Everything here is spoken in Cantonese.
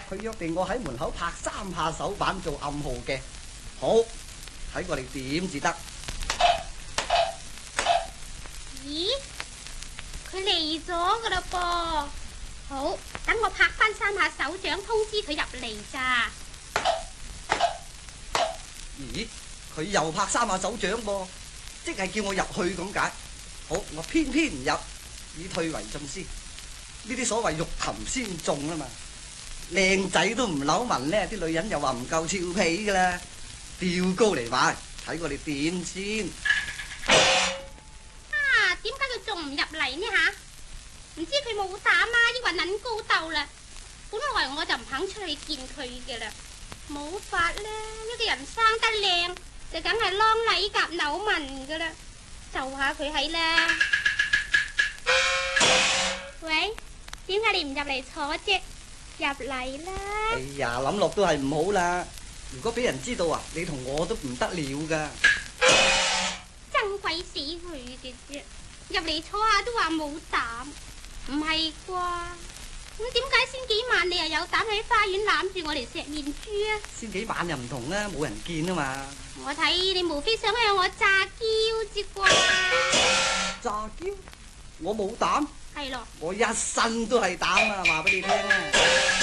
佢約定我喺門口拍3下手板做暗號嘅。好，睇我哋點至得。 咦？佢嚟咗噶啦噃。好，等我拍翻3下手掌通知佢入嚟咋。 咦？佢又拍3下手掌噃，即係叫我入去咁解。好，我偏偏唔入，以退為進先。呢啲所謂欲擒先縱啊嘛。靚仔都唔扭紋呢，啲女人又話唔夠俏皮噶啦。吊高嚟玩，睇我哋點先。 啊，點解佢仲唔入嚟呢吓？唔知佢冇膽啊，抑或撚高鬥啦。本來我就唔肯出去見佢嘅啦，冇法啦，一個人生得靚就梗係啷禮夾扭紋噶啦，就下佢喺啦。喂，點解你唔入嚟坐啫？入嚟啦！ 哎呀，諗落都係唔好啦。如果俾人知道啊，你同我都唔得了噶。 憎鬼死佢嘅啫！入嚟坐下都話冇膽，唔係啩？咁點解先幾晚你又有膽喺花園攬住我嚟錫面珠啊？ 先幾晚又唔同啦，冇人見啊嘛。 我睇你無非想向我詐嬌之啩。 詐嬌？我冇膽。 係咯。 我一身都係膽啊，話俾你聽啊！